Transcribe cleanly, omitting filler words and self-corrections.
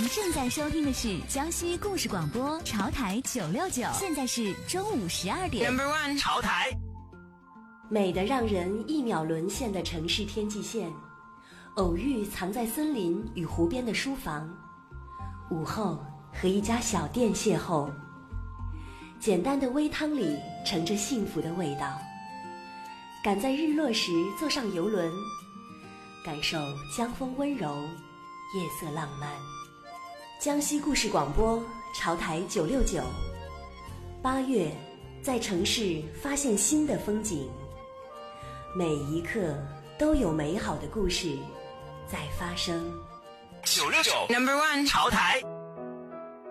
正在收听的是江西故事广播潮台969，现在是中午12点。 Number one， 潮台。 美得让人一秒沦陷的城市天际线，偶遇藏在森林与湖边的书房，午后和一家小店邂逅，简单的微汤里盛着幸福的味道。赶在日落时坐上游轮，感受江风温柔，夜色浪漫。江西故事广播潮台969，8月在城市发现新的风景，每一刻都有美好的故事在发生。 969 Number one， 潮台。